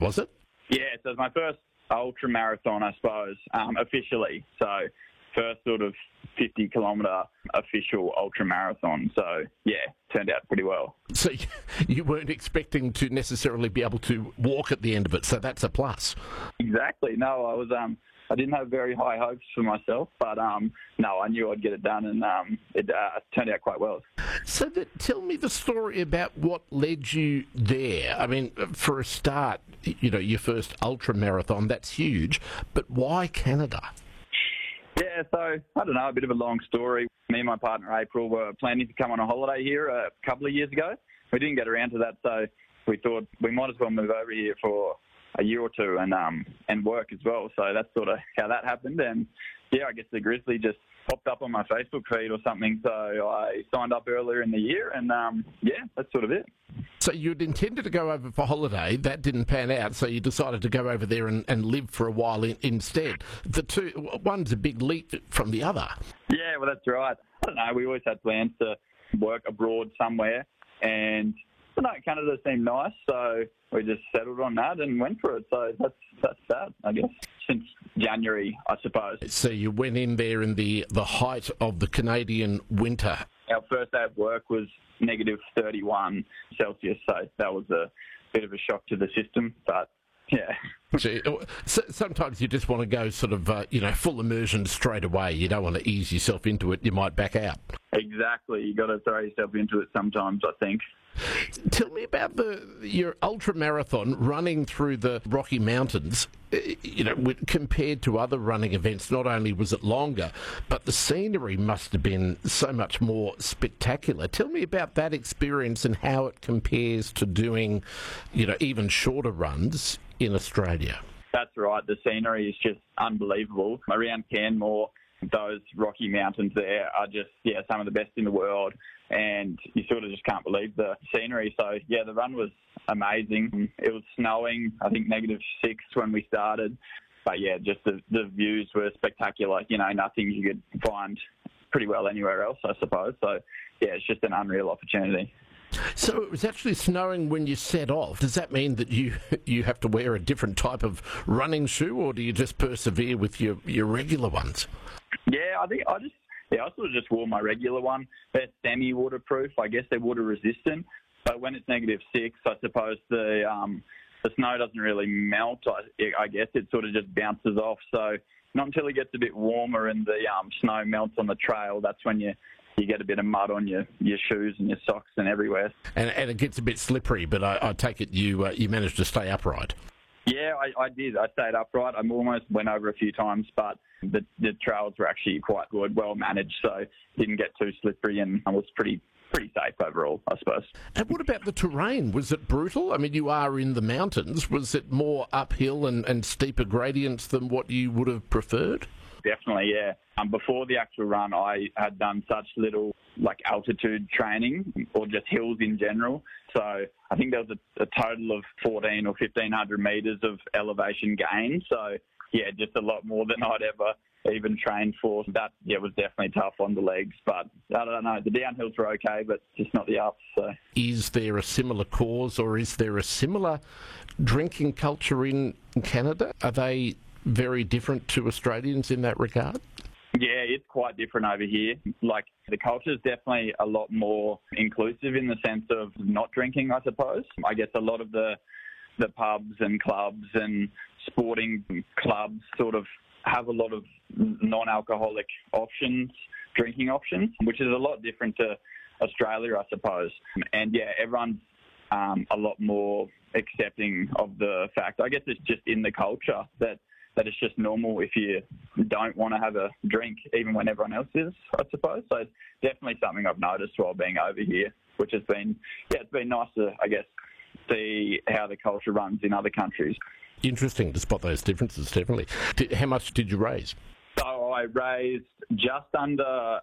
was it? Yeah, so it was my first ultra marathon, I suppose, officially. So first sort of 50-kilometre official ultra marathon. So, yeah, turned out pretty well. So you weren't expecting to necessarily be able to walk at the end of it, so that's a plus. Exactly. No, I didn't have very high hopes for myself, but no, I knew I'd get it done, and it turned out quite well. So tell me the story about what led you there. I mean, for a start, your first ultra marathon, that's huge, but why Canada? Yeah, so, I don't know, a bit of a long story. Me and my partner April were planning to come on a holiday here a couple of years ago. We didn't get around to that, so we thought we might as well move over here for a year or two and work as well. So that's sort of how that happened. And, yeah, I guess the Grizzly just popped up on my Facebook feed or something, so I signed up earlier in the year, and, yeah, that's sort of it. So you'd intended to go over for holiday, that didn't pan out, so you decided to go over there and live for a while instead. One's a big leap from the other. Yeah, well, that's right. I don't know, we always had plans to work abroad somewhere, and I don't know, Canada seemed nice, so we just settled on that and went for it. So that's that, I guess, since January, I suppose. So you went in there in the height of the Canadian winter. Our first day of work was negative 31 Celsius, so that was a bit of a shock to the system, but yeah. So sometimes you just want to go sort of, full immersion straight away. You don't want to ease yourself into it. You might back out. Exactly. You got to throw yourself into it sometimes, I think. Tell me about your ultra marathon running through the Rocky Mountains. Compared to other running events, not only was it longer, but the scenery must have been so much more spectacular. Tell me about that experience and how it compares to doing, even shorter runs in Australia. That's right. The scenery is just unbelievable. Around Canmore, those Rocky Mountains there are just, some of the best in the world. And you sort of just can't believe the scenery. So, the run was amazing. It was snowing, I think -6 when we started. But, just the views were spectacular. Nothing you could find pretty well anywhere else, I suppose. So, it's just an unreal opportunity. So it was actually snowing when you set off. Does that mean that you have to wear a different type of running shoe, or do you just persevere with your regular ones? Yeah, I think I sort of just wore my regular one. They're semi-waterproof. I guess they're water-resistant. But when it's -6, I suppose the snow doesn't really melt. I guess it sort of just bounces off. So not until it gets a bit warmer and the snow melts on the trail, that's when you get a bit of mud on your shoes and your socks and everywhere. And it gets a bit slippery, but I take it you managed to stay upright. Yeah, I did. I stayed upright. I almost went over a few times, but the trails were actually quite good, well managed, so didn't get too slippery, and I was pretty safe overall, I suppose. And what about the terrain? Was it brutal? I mean, you are in the mountains. Was it more uphill and steeper gradients than what you would have preferred? Definitely, yeah. Before the actual run, I had done such little altitude training or just hills in general. So I think there was a total of 1,400 or 1,500 metres of elevation gain. So, just a lot more than I'd ever even trained for. That, was definitely tough on the legs. But I don't know, the downhills were okay, but just not the ups. So. Is there a similar cause, or is there a similar drinking culture in Canada? Are they very different to Australians in that regard? Yeah, it's quite different over here. The culture is definitely a lot more inclusive in the sense of not drinking, I suppose. I guess a lot of the pubs and clubs and sporting clubs sort of have a lot of non-alcoholic drinking options, which is a lot different to Australia, I suppose. And everyone's a lot more accepting of the fact. I guess it's just in the culture that it's just normal if you don't want to have a drink, even when everyone else is, I suppose. So it's definitely something I've noticed while being over here, which has been, it's been nice to, I guess, see how the culture runs in other countries. Interesting to spot those differences, definitely. How much did you raise? So I raised just under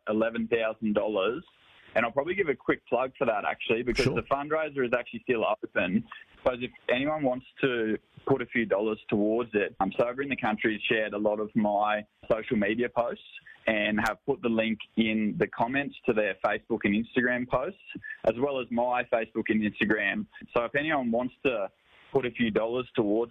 $11,000. And I'll probably give a quick plug for that, actually, because the fundraiser is actually still open. So if anyone wants to put a few dollars towards it, so over in the country, shared a lot of my social media posts and have put the link in the comments to their Facebook and Instagram posts, as well as my Facebook and Instagram. So if anyone wants to put a few dollars towards